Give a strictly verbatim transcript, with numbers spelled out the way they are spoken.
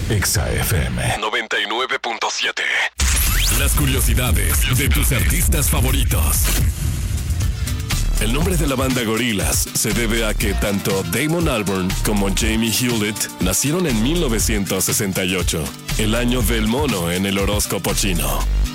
Exa F M noventa y nueve punto siete. Las curiosidades de tus artistas favoritos. El nombre de la banda Gorillaz se debe a que tanto Damon Albarn como Jamie Hewlett nacieron en mil novecientos sesenta y ocho, el año del mono en el horóscopo chino.